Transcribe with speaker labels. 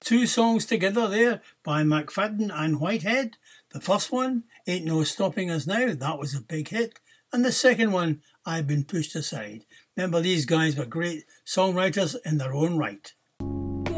Speaker 1: two songs together there by McFadden and Whitehead. The first one, Ain't No Stopping Us Now, that was a big hit. And the second one, I've Been Pushed Aside. Remember, these guys were great songwriters in their own right.